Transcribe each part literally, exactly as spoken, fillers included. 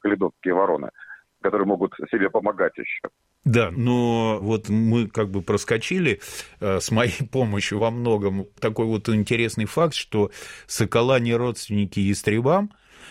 каледонские вороны, которые могут себе помогать еще. Да, но вот мы как бы проскочили э, с моей помощью во многом такой вот интересный факт, что сокола не родственники ястребам,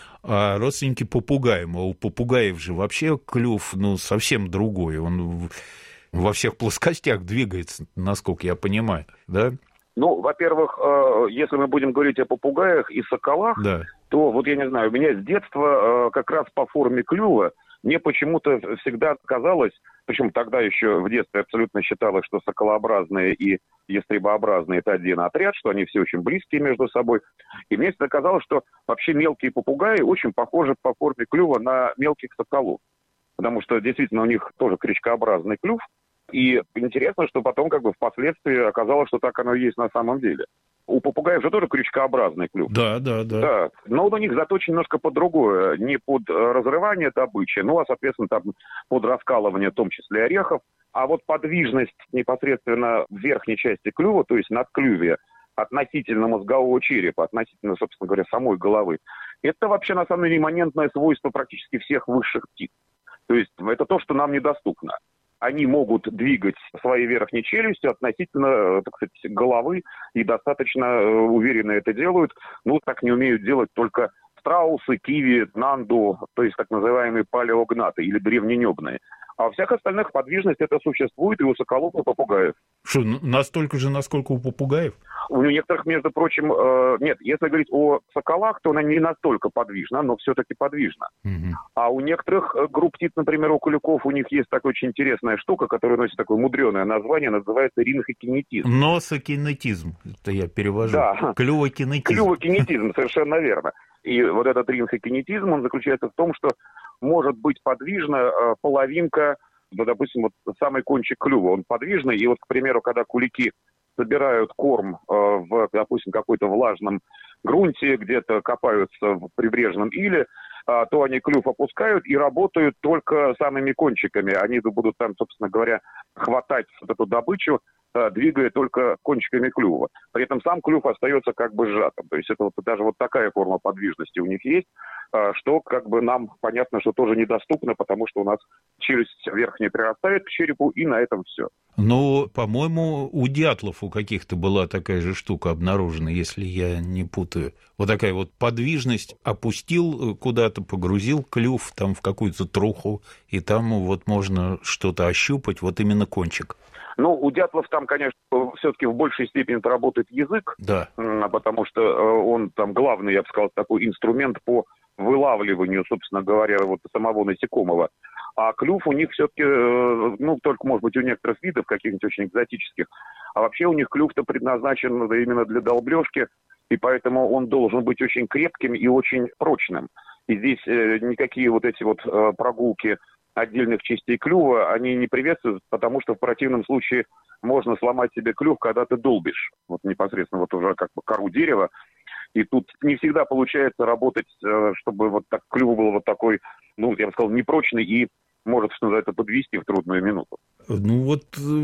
а родственники попугаям. А у попугаев же вообще клюв ну, совсем другой. Он во всех плоскостях двигается, насколько я понимаю, да? Ну, во-первых, если мы будем говорить о попугаях и соколах, да. то вот я не знаю, у меня с детства как раз по форме клюва мне почему-то всегда казалось, причем тогда еще в детстве абсолютно считалось, что соколообразные и ястребообразные – это один отряд, что они все очень близкие между собой. И мне всегда казалось, что вообще мелкие попугаи очень похожи по форме клюва на мелких соколов. Потому что действительно у них тоже крючкообразный клюв. И интересно, что потом как бы впоследствии оказалось, что так оно и есть на самом деле. У попугаев же тоже крючкообразный клюв. Да, да, да. Да, но он у них заточен немножко под другое. Не под разрывание добычи, ну, а, соответственно, там под раскалывание, в том числе орехов. А вот подвижность непосредственно в верхней части клюва, то есть надклювие, относительно мозгового черепа, относительно, собственно говоря, самой головы, это вообще, на самом деле, имманентное свойство практически всех высших птиц. То есть это то, что нам недоступно. Они могут двигать своей верхней челюстью относительно, так сказать, головы и достаточно уверенно это делают. Ну, так не умеют делать только страусы, киви, нанду, то есть так называемые палеогнаты или древненебные. А у всех остальных подвижность это существует и у соколов, и у попугаев. Что, настолько же, насколько у попугаев? У некоторых, между прочим, э, нет, если говорить о соколах, то она не настолько подвижна, но все-таки подвижна. Угу. А у некоторых групп птиц, например, у куликов, у них есть такая очень интересная штука, которая носит такое мудреное название, называется ринхокинетизм. Носокинетизм, это я перевожу. Да. Клювокинетизм. Клювокинетизм, совершенно верно. И вот этот ринхокинетизм, он заключается в том, что может быть подвижна половинка, ну, допустим, вот самый кончик клюва, он подвижный, и вот, к примеру, когда кулики собирают корм э, в, допустим, какой-то влажном грунте, где-то копаются в прибрежном иле, э, то они клюв опускают и работают только самыми кончиками. Они будут там, собственно говоря, хватать вот эту добычу, э, двигая только кончиками клюва. При этом сам клюв остается как бы сжатым. То есть это вот даже вот такая форма подвижности у них есть, э, что как бы нам понятно, что тоже недоступно, потому что у нас челюсть верхняя прирастает к черепу, и на этом все. Ну, по-моему, у дятлов у каких-то была такая же штука обнаружена, если я не путаю. Вот такая вот подвижность, опустил куда-то, погрузил клюв там в какую-то труху, и там вот можно что-то ощупать, вот именно кончик. Ну, у дятлов там, конечно, все-таки в большей степени работает язык, да. Потому что он там главный, я бы сказал, такой инструмент по вылавливанию, собственно говоря, вот самого насекомого. А клюв у них все-таки, ну, только, может быть, у некоторых видов, каких-нибудь очень экзотических, а вообще у них клюв-то предназначен именно для долблежки, и поэтому он должен быть очень крепким и очень прочным. И здесь никакие вот эти вот прогулки отдельных частей клюва, они не приветствуют, потому что в противном случае можно сломать себе клюв, когда ты долбишь, вот непосредственно вот уже как бы кору дерева. И тут не всегда получается работать, чтобы вот так клюв был вот такой, ну, я бы сказал, непрочный и может, что называется, подвести в трудную минуту. Ну вот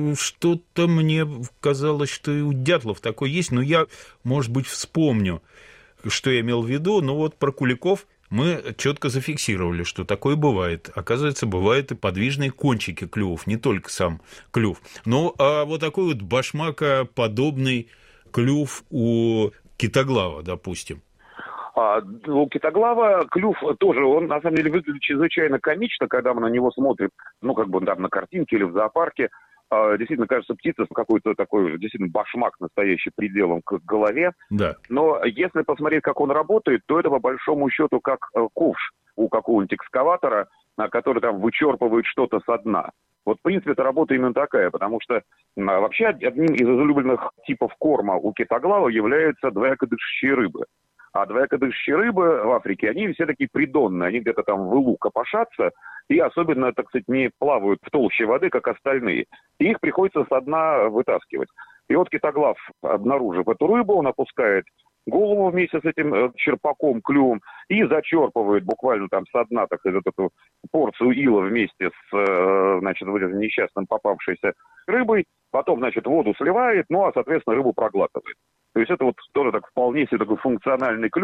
что-то мне казалось, что и у дятлов такое есть, но я, может быть, вспомню, что я имел в виду, но вот про куликов мы четко зафиксировали, что такое бывает. Оказывается, бывают и подвижные кончики клювов, не только сам клюв. Ну, а вот такой вот башмакоподобный клюв у китоглава, допустим. А, у китоглава клюв тоже, он на самом деле выглядит чрезвычайно комично, когда мы на него смотрим, ну, как бы там на картинке или в зоопарке. А, действительно, кажется, птица с какой-то такой, действительно, башмак настоящий приделом к голове. Да. Но если посмотреть, как он работает, то это, по большому счету, как ковш у какого-нибудь экскаватора, который там вычерпывает что-то со дна. Вот, в принципе, эта работа именно такая, потому что а, вообще одним из излюбленных типов корма у китоглава являются двоякодышащие рыбы. А двоякодышащие рыбы в Африке, они все такие придонные, они где-то там в илу копошатся и особенно, так сказать, не плавают в толще воды, как остальные. И их приходится со дна вытаскивать. И вот китоглав, обнаружив эту рыбу, он опускает голову вместе с этим черпаком, клювом и зачерпывает буквально там со дна, так сказать, эту порцию ила вместе с, значит, вот этим несчастным попавшейся рыбой. Потом, значит, воду сливает, ну, а, соответственно, рыбу проглатывает. То есть это вот тоже так вполне себе такой функциональный клюв,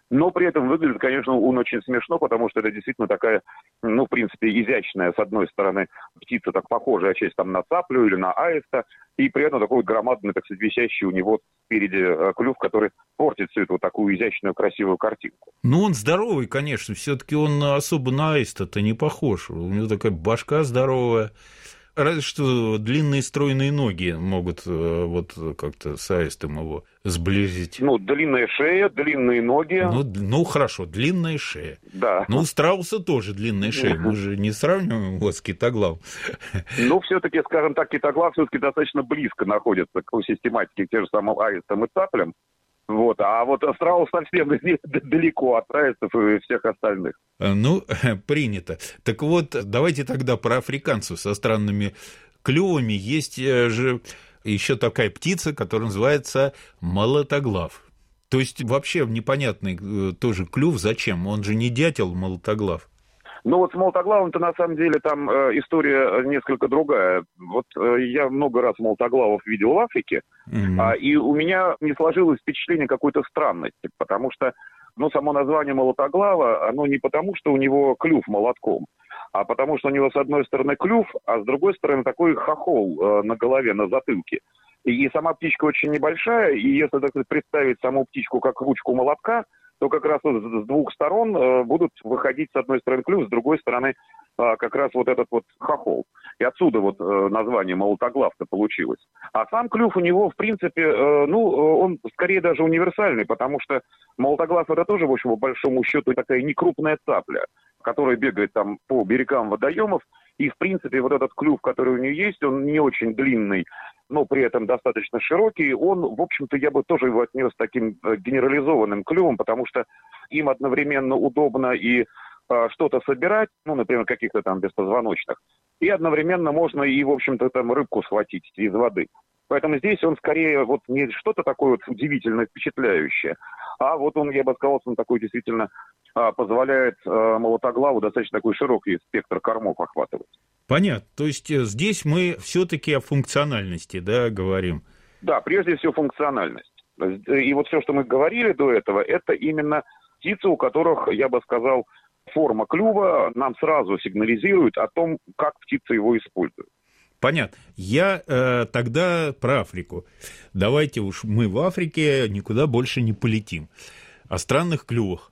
Но при этом выглядит, конечно, он очень смешно, потому что это действительно такая, ну, в принципе, изящная, с одной стороны, птица, так похожая часть там на цаплю или на аиста, и при этом такой громадный, так сказать, висящий у него спереди клюв, который портит всю эту вот такую изящную, красивую картинку. Ну, он здоровый, конечно, все-таки он особо на аиста-то не похож. У него такая башка здоровая. Разве что длинные стройные ноги могут вот как-то с аистом его сблизить. Ну, длинная шея, длинные ноги. Ну, ну хорошо, длинная шея. Да. Ну, у страуса тоже длинная шея. Мы же не сравниваем его с китоглавом. Ну, все-таки, скажем так, китоглав все-таки достаточно близко находится к систематике к тем же самым аистам и цаплям. Вот. А вот страус совсем далеко от аистов и всех остальных. Ну, принято. Так вот, давайте тогда про африканцев со странными клювами. Есть же еще такая птица, которая называется молотоглав. То есть вообще непонятный тоже клюв. Зачем? Он же не дятел молотоглав. Ну вот с молотоглавом-то на самом деле там э, история несколько другая. Вот э, я много раз молотоглавов видел в Африке, mm-hmm. а, и у меня не сложилось впечатление какой-то странности, потому что, ну, само название молотоглава, оно не потому, что у него клюв молотком, а потому что у него с одной стороны клюв, а с другой стороны такой хохол э, на голове, на затылке. И, и сама птичка очень небольшая, и если, так сказать, представить саму птичку как ручку молотка, то как раз вот с двух сторон э, будут выходить с одной стороны клюв, с другой стороны э, как раз вот этот вот хохол. И отсюда вот э, название молотоглав-то получилось. А сам клюв у него, в принципе, э, ну, он скорее даже универсальный, потому что молотоглав это тоже, в общем, по большому счету такая некрупная цапля, которая бегает там по берегам водоемов. И, в принципе, вот этот клюв, который у нее есть, он не очень длинный, но при этом достаточно широкий. Он, в общем-то, я бы тоже его отнес таким генерализованным клювом, потому что им одновременно удобно и э, что-то собирать, ну, например, каких-то там беспозвоночных, и одновременно можно и, в общем-то, там рыбку схватить из воды. Поэтому здесь он скорее вот не что-то такое вот удивительно впечатляющее, а вот он, я бы сказал, он такой действительно а, позволяет а, молотоглаву достаточно такой широкий спектр кормов охватывать. Понятно. То есть здесь мы все-таки о функциональности, да, говорим? Да, прежде всего функциональность. И вот все, что мы говорили до этого, это именно птицы, у которых, я бы сказал, форма клюва нам сразу сигнализирует о том, как птица его использует. Понятно. Я э, тогда про Африку. Давайте уж мы в Африке никуда больше не полетим. О странных клювах.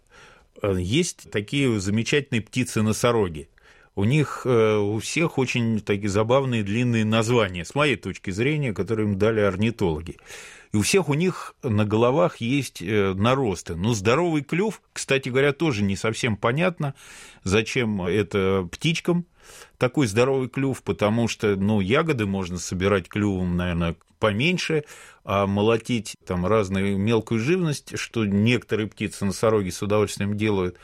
Есть такие замечательные птицы-носороги. У них э, у всех очень такие забавные длинные названия, с моей точки зрения, которые им дали орнитологи. И у всех у них на головах есть э, наросты. Но здоровый клюв, кстати говоря, тоже не совсем понятно, зачем это птичкам такой здоровый клюв, потому что, ну, ягоды можно собирать клювом, наверное, поменьше, а молотить там разную мелкую живность, что некоторые птицы-носороги с удовольствием делают,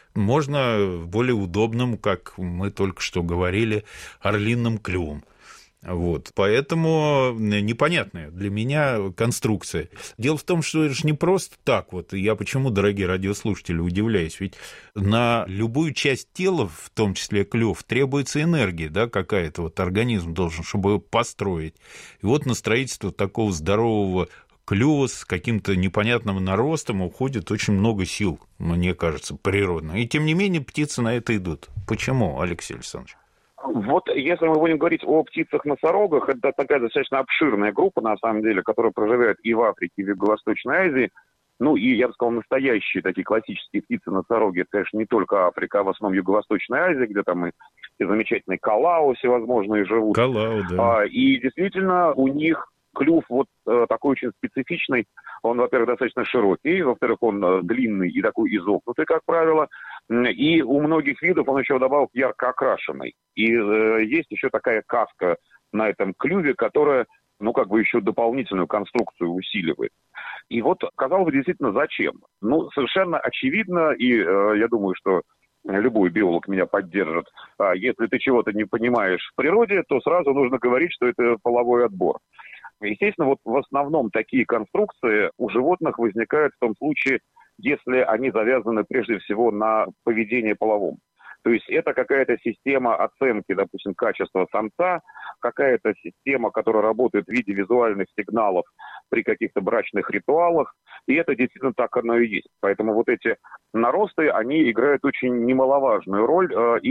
можно более удобным, как мы только что говорили, орлиным клювом. Вот. Поэтому непонятная для меня конструкция. Дело в том, что это же не просто так. Вот. Я почему, дорогие радиослушатели, удивляюсь. Ведь на любую часть тела, в том числе клюв, требуется энергия, да, какая-то. Вот организм должен, чтобы его построить. И вот на строительство такого здорового клюва с каким-то непонятным наростом уходит очень много сил, мне кажется, природно. И тем не менее птицы на это идут. Почему, Алексей Александрович? Вот если мы будем говорить о птицах-носорогах, это такая достаточно обширная группа, на самом деле, которая проживает и в Африке, и в Юго-Восточной Азии. Ну, и, я бы сказал, настоящие такие классические птицы-носороги, это, конечно, не только Африка, а в основном Юго-Восточная Азия, где там и, и замечательные калау всевозможные живут. Калау, да. А, и действительно, у них клюв вот э, такой очень специфичный. Он, во-первых, достаточно широкий, во-вторых, он э, длинный и такой изогнутый, как правило. И у многих видов он еще вдобавок ярко окрашенный. И э, есть еще такая каска на этом клюве, которая, ну, как бы еще дополнительную конструкцию усиливает. И вот, казалось бы, действительно, зачем? Ну, совершенно очевидно, и э, я думаю, что любой биолог меня поддержит. А если ты чего-то не понимаешь в природе, то сразу нужно говорить, что это половой отбор. Естественно, вот в основном такие конструкции у животных возникают в том случае, если они завязаны прежде всего на поведении половом. То есть это какая-то система оценки, допустим, качества самца, какая-то система, которая работает в виде визуальных сигналов при каких-то брачных ритуалах, и это действительно так оно и есть. Поэтому вот эти наросты, они играют очень немаловажную роль,